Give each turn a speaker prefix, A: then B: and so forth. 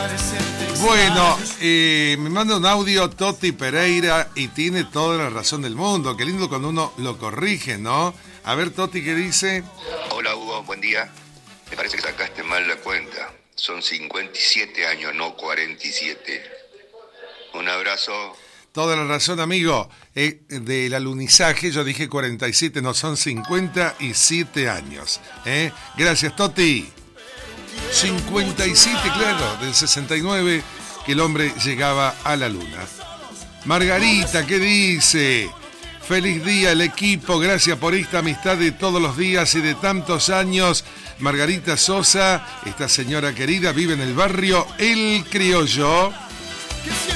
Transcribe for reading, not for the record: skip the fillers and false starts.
A: Bueno, me manda un audio Toti Pereira y tiene toda la razón del mundo. Qué lindo cuando uno lo corrige, ¿no? A ver, Toti, ¿qué dice?
B: Hola, Hugo, buen día. Me parece que sacaste mal la cuenta. Son 57 años, no 47. Un abrazo.
A: Toda la razón, amigo. Del alunizaje yo dije 47, no, son 57 años. Gracias, Toti. 57, claro, del 69 que el hombre llegaba a la luna. Margarita, ¿qué dice? Feliz día el equipo, gracias por esta amistad de todos los días y de tantos años. Margarita Sosa, esta señora querida, vive en el barrio El Criollo.